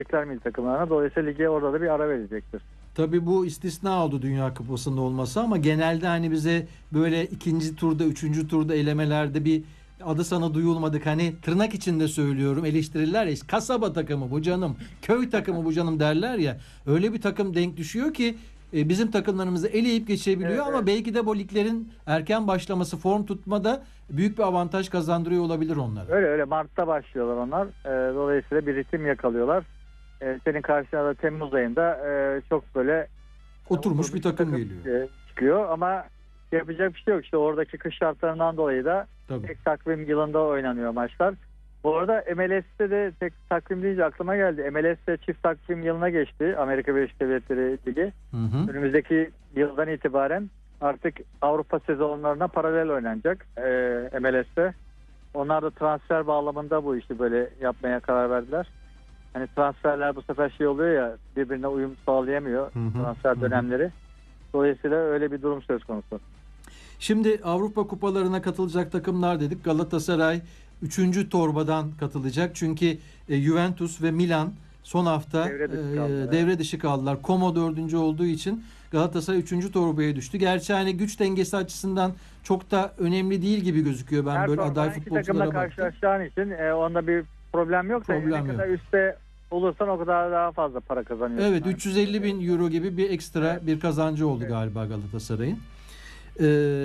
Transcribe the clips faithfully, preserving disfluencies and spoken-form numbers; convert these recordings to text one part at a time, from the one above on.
milli takımlarına. Dolayısıyla lige orada da bir ara verecektir. Tabii bu istisna oldu Dünya Kupası'nda olması ama genelde hani bize böyle ikinci turda, üçüncü turda elemelerde bir adı sana duyulmadık. Hani tırnak içinde söylüyorum, eleştirirler ya, kasaba takımı bu canım, köy takımı bu canım derler ya. Öyle bir takım denk düşüyor ki e, bizim takımlarımızı eleyip geçebiliyor Evet, ama evet. belki de bu liglerin erken başlaması, form tutmada büyük bir avantaj kazandırıyor olabilir onlara. Öyle öyle Mart'ta başlıyorlar onlar. E, dolayısıyla bir ritim yakalıyorlar. E, senin karşına da Temmuz ayında e, çok böyle Oturmuş bir takım geliyor. e, çıkıyor ama yapacak bir şey yok. İşte oradaki kış şartlarından dolayı da Tabii. tek takvim yılında oynanıyor maçlar. Bu arada M L S'te de tek takvim deyince aklıma geldi. M L S'te çift takvim yılına geçti. Amerika Birleşik Devletleri Ligi. Hı hı. Önümüzdeki yıldan itibaren artık Avrupa sezonlarına paralel oynanacak e, M L S'te. Onlar da transfer bağlamında bu işi böyle yapmaya karar verdiler. Hani transferler bu sefer şey oluyor ya, birbirine uyum sağlayamıyor Hı hı, transfer hı. dönemleri. Dolayısıyla öyle bir durum söz konusu. Şimdi Avrupa kupalarına katılacak takımlar dedik. Galatasaray üçüncü torbadan katılacak. Çünkü e, Juventus ve Milan son hafta Devre dışı e, kaldılar. devre dışı kaldılar. Como dördüncü olduğu için Galatasaray üçüncü torbaya düştü. Gerçi hani güç dengesi açısından çok da önemli değil gibi gözüküyor. Ben Her böyle torbadan aday iki futbolculara takımla baktım. karşılaşacağın için e, onda bir problem yok. da Problem ne kadar yok. üstte olursan o kadar daha fazla para kazanıyorsun. Evet, Yani. üç yüz elli bin euro gibi bir ekstra Evet. bir kazancı oldu Evet. galiba Galatasaray'ın. Ee,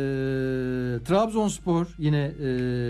Trabzonspor yine e,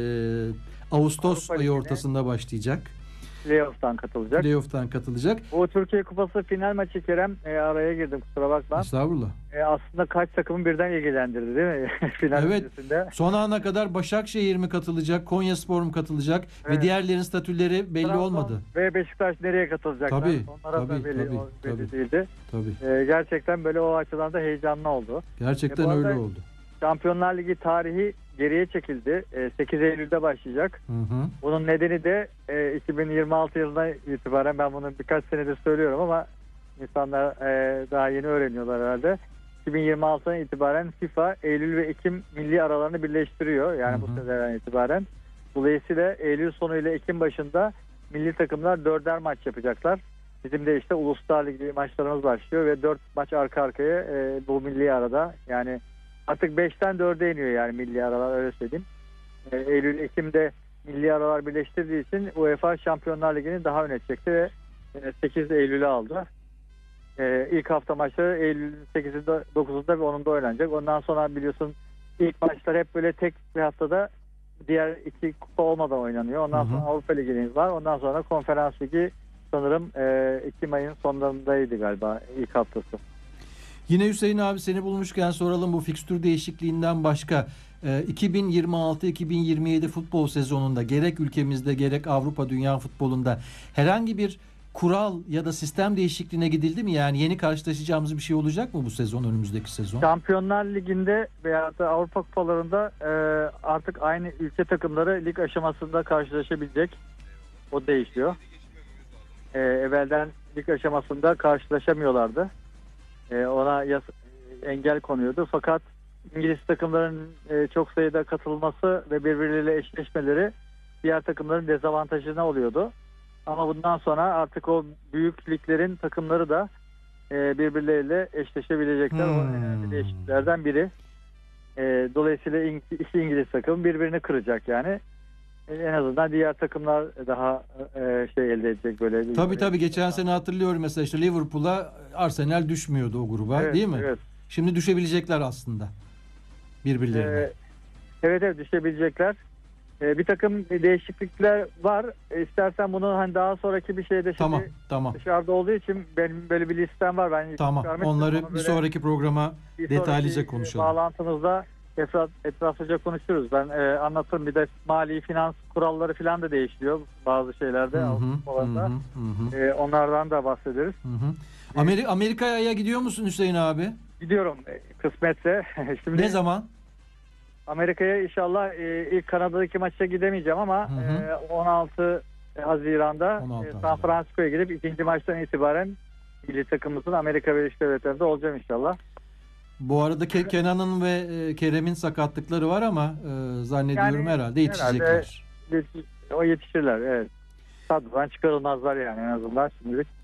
Ağustos Avrupa ayı Ligi'ne ortasında başlayacak. Playoff'tan katılacak. Playoff'tan katılacak. Bu Türkiye Kupası final maçı Kerem, e, araya girdim kusura bakma. Estağfurullah. E, aslında kaç takımın birden ilgilendirdi değil mi? Final Evet. öncesinde. Son ana kadar Başakşehir mi katılacak, Konyaspor mu katılacak Evet. ve diğerlerin statüleri belli Trabzon olmadı. Ve Beşiktaş nereye katılacaklar? Tabii, Onlara tabii, da belli, tabii, o belli tabii. değildi. Tabii. E, gerçekten böyle o açıdan da heyecanlı oldu. Gerçekten E, bu arada öyle oldu. Şampiyonlar Ligi tarihi geriye çekildi. E, sekiz Eylül'de başlayacak. Hı hı. Bunun nedeni de e, iki bin yirmi altı yılına itibaren, ben bunu birkaç senedir söylüyorum ama insanlar e, daha yeni öğreniyorlar herhalde. iki bin yirmi altıdan itibaren FIFA Eylül ve Ekim milli aralarını birleştiriyor. Yani Hı bu hı. seneden itibaren. Dolayısıyla Eylül sonu ile Ekim başında milli takımlar dörder maç yapacaklar. Bizim de işte Uluslar Ligi maçlarımız başlıyor ve dört maç arka arkaya e, bu milli arada. Yani artık beşten dörde iniyor yani milli aralar, öyle söyleyeyim. E, Eylül Ekim'de milli aralar birleştirdiği için UEFA Şampiyonlar Ligi'ni daha öne çekti ve e, sekiz Eylül'e aldı. E, ilk hafta maçları Eylül sekizinde, dokuzunda ve onunda oynanacak. Ondan sonra biliyorsun ilk maçlar hep böyle tek bir haftada diğer iki kupa olmadan oynanıyor. Ondan Hı hı. sonra Avrupa Ligi'niz var. Ondan sonra Konferans Ligi sanırım e, Ekim ayın sonlarındaydı galiba ilk haftası. Yine Hüseyin abi, seni bulmuşken soralım, bu fikstür değişikliğinden başka e, iki bin yirmi altı iki bin yirmi yedi futbol sezonunda gerek ülkemizde gerek Avrupa dünya futbolunda herhangi bir kural ya da sistem değişikliğine gidildi mi? Yani yeni karşılaşacağımız bir şey olacak mı bu sezon, önümüzdeki sezon? Şampiyonlar Ligi'nde veya da Avrupa Kupalarında e, artık aynı ülke takımları lig aşamasında karşılaşabilecek. O değişiyor. E, evvelden lig aşamasında karşılaşamıyorlardı. E, ona yas- engel konuyordu. Fakat İngiliz takımların e, çok sayıda katılması ve birbirleriyle eşleşmeleri diğer takımların dezavantajına oluyordu. Ama bundan sonra artık o büyük liglerin takımları da e, birbirleriyle eşleşebilecekler. Hmm. O önemli değişikliklerden biri. E, dolayısıyla İng- iki İngiliz takım birbirini kıracak yani. E, en azından diğer takımlar daha e, şey elde edecek böyle. Tabii tabii, geçen sene hatırlıyorum mesela, işte Liverpool'a Arsenal düşmüyordu o gruba, Evet, değil mi? evet. Şimdi düşebilecekler aslında birbirlerine. E, evet evet düşebilecekler. E, bir takım değişiklikler var. E, istersen bunu hani daha sonraki bir şeyde şimdi Tamam, tamam. dışarıda olduğu için benim böyle bir listem var. Ben Tamam. çıkarmıştım. Onları Onu bir böyle sonraki programa bir detaylıca sonraki, konuşalım. e, bağlantımızda etraf, etraflıca konuşuruz. Ben e, anlatırım. Bir de mali finans kuralları falan da değişiyor bazı şeylerde. Hı hı, Avrupa'da. hı hı, hı E, onlardan da bahsederiz. hı. Ameri- Amerika'ya gidiyor musun Hüseyin abi? Gidiyorum e, kısmetse. Şimdi Ne zaman? Amerika'ya inşallah e, ilk Kanada'daki maça gidemeyeceğim ama Hı hı. e, on altı Haziran'da on altı e, San Haziran. Francisco'ya gidip ikinci maçtan itibaren milli takımımızın Amerika Birleşik Devletleri'nde olacağım inşallah. Bu arada Ke- Kenan'ın ve e, Kerem'in sakatlıkları var ama e, zannediyorum Yani herhalde yetişecekler. herhalde yetiş- o yetişirler, evet. Kadrodan çıkarılmazlar yani en azından şimdilik.